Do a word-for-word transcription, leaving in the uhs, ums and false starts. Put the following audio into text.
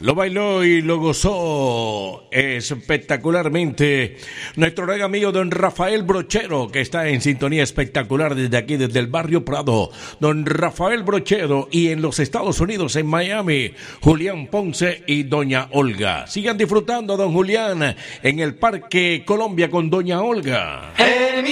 Lo bailó y lo gozó espectacularmente nuestro gran amigo don Rafael Brochero, que está en sintonía espectacular desde aquí, desde el barrio Prado. Don Rafael Brochero, y en los Estados Unidos, en Miami, Julián Ponce y doña Olga. Sigan disfrutando, don Julián, en el Parque Colombia con doña Olga. Hey.